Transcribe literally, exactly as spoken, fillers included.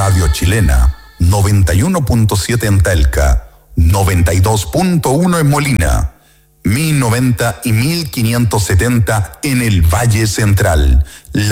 Radio Chilena, noventa y uno punto siete en Talca, noventa y dos punto uno en Molina, mil noventa y mil quinientos setenta en el Valle Central. La